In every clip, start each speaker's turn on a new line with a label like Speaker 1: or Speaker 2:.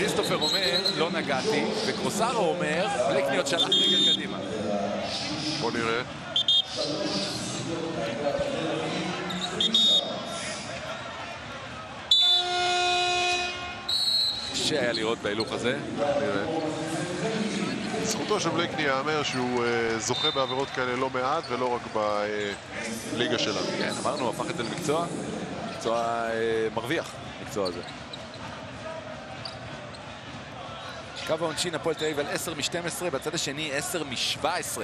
Speaker 1: כריסטופר אומר, לא נגעתי, וקרוסארו אומר, בלייקני עוד שלח רגל קדימה.
Speaker 2: בוא נראה.
Speaker 1: שהיה לראות בהילוך הזה.
Speaker 2: נראה. זכותו של בלייקני יאמר שהוא זוכה בעבירות כאלה לא מעט, ולא רק בליגה שלנו.
Speaker 1: כן, אמרנו, הפך את זה למקצוע. מקצוע מרוויח, מקצוע הזה. קו העונשין, הפועל תל אביב על 10 מ-12, בצד השני 10 מ-17.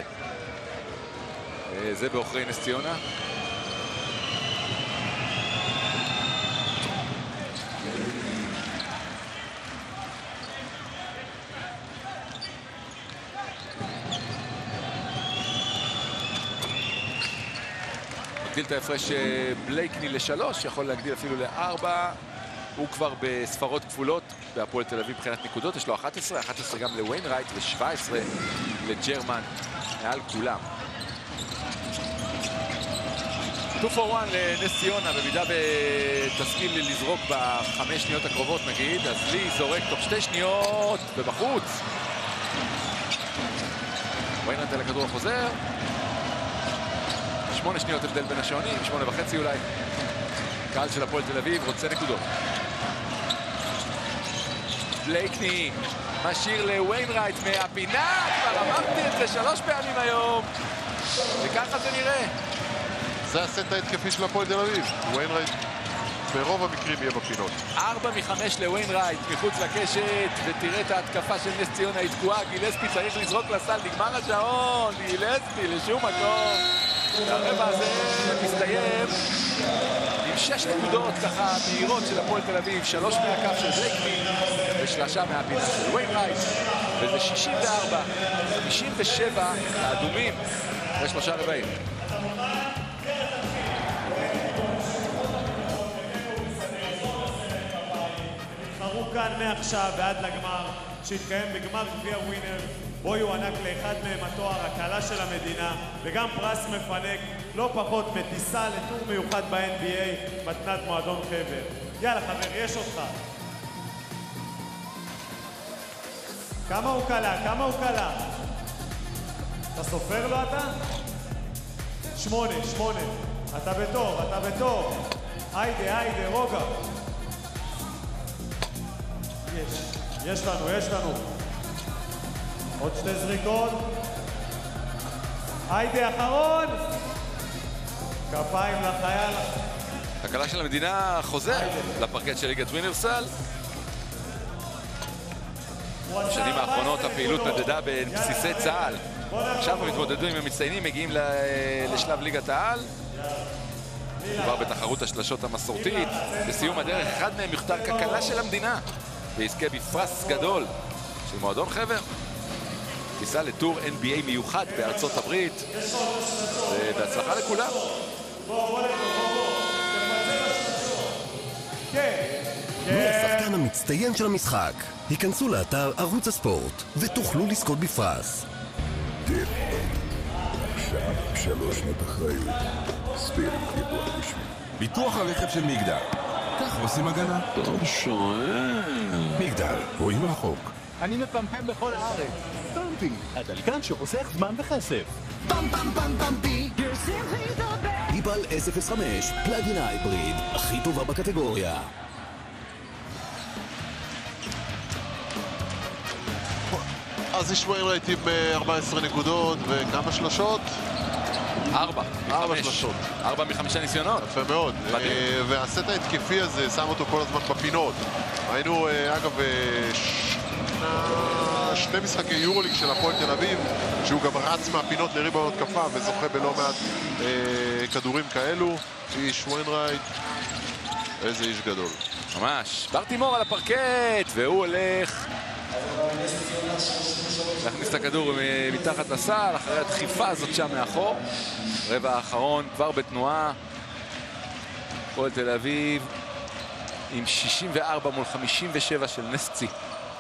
Speaker 1: זה באחרי נס ציונה. מגדיל את ההפרש בלייקני ל3, יכול להגדיל אפילו ל4. הוא כבר בספרות כפולות בהפועל תל אביב מבחינת נקודות, יש לו 11 גם לוויינרייט ו17 לג'רמן, מעל כולם. 2 for 1 לנס ציונה, במידה ותשכיל לזרוק ב5 שניות הקרובות נגיד, אז לי זורק תוך 2 שניות ובחוץ. וויינרייט על הכדור החוזר. 8 שניות הבדל בין השעונים, 8.5 אולי. קהל של הפועל תל אביב רוצה נקודות. בלייקני משאיר לוויינרייט מהפינה, כבר אמרתי את זה 3 פעמים היום. וככה זה נראה.
Speaker 2: זה הסט ההתקפי של הפועל תל אביב. וויינרייט ברוב המקרים יהיה בפינות.
Speaker 1: 4 מ-5 לוויינרייט מחוץ לקשת, ותראה את ההתקפה של נס ציונה, היא תקועה, גילספי צריך לזרוק לסל, נגמר השעון, גילספי לשום מקום. והרבע הזה מסתיים עם 6 נקודות ככה מהירות של הפועל תל אביב, 3 מהקו של בלייקני ושלושה מהפינה של וויינרייט, וזה 64, 57 האדומים ושלושה רבעים.
Speaker 3: נבחרו כאן מעכשיו ועד לגמר שהתקיים בגמר גביע ווינר, בו יוענק לאחד מהם התואר הקלה של המדינה וגם פרס מפנק, לא פחות מטיסה לטור מיוחד ב-NBA מתנת מועדון חבר. יאללה חבר, יש אותך. כמה הוא קלה? כמה הוא קלה? אתה סופר לו אתה? 8. אתה בטוב. היידה, רוגע. יש לנו. עוד 2 זריקות. היידה, אחרון. כפיים לחייל.
Speaker 1: הקלה של המדינה חוזר לפרקט של ליגת ווינרסל. בשנים האחרונות הפעילות נדדה בבסיסי צה"ל. עכשיו הם התמודדו עם המצטיינים, מגיעים לשלב ליגת העל. כבר בתחרות השלשות המסורתית. בסיום הדרך אחד מהם יוכתר כקלה של המדינה ויזכה בפרס גדול של מועדון חבר. טיסה לטור NBA מיוחד בארצות הברית, ובהצלחה לכולם.
Speaker 4: מי השחקן המצטיין של המשחק? היכנסו לאתר ערוץ הספורט ותוכלו לזכות בפרס.
Speaker 5: עכשיו 3 שנות אחריות. ספיריט ידוע בשמי.
Speaker 6: ביטוח הרכב של מגדל. כך עושים הגנה.
Speaker 5: טוב שואל.
Speaker 6: מגדל, רואים רחוק.
Speaker 7: אני מפמפם בכל הארץ. פמפי, הדלקן שחוסך זמן וכסף.
Speaker 4: פמפי. היבל S05, פלאגין הייבריד, הכי טובה בקטגוריה.
Speaker 2: אז יש וויינרייט עם 14 נקודות וכמה שלשות?
Speaker 1: 4
Speaker 2: שלשות.
Speaker 1: 4 מ-5 ניסיונות.
Speaker 2: יפה מאוד. והסט ההתקפי הזה שם אותו כל הזמן בפינות. היינו, אגב, 2 משחקי יורוליג של הפועל תל אביב, שהוא גם רץ מהפינות לריבאונד התקפה וזוכה בלא מעט כדורים כאלו. איש וויינרייט, איזה איש גדול.
Speaker 1: ממש. ברטימור על הפרקט, והוא הולך להכניס את הכדור מתחת לסל, אחרי הדחיפה הזאת שם מאחור. רבע האחרון כבר בתנועה. הפועל תל אביב עם 64 מול 57 של נס צי.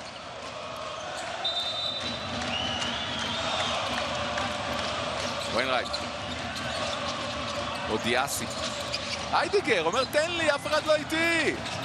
Speaker 1: וויינרייט. אודיאסי. היידיגר אומר תן לי, אף אחד לא איתי.